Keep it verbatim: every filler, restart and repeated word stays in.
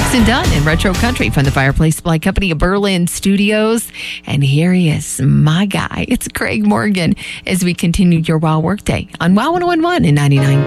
Austin Dunn in Retro Country from the Fireplace Supply Company of Berlin Studios. And here he is, my guy. It's Craig Morgan as we continue your Wow Workday on Wow one oh one and ninety-nine.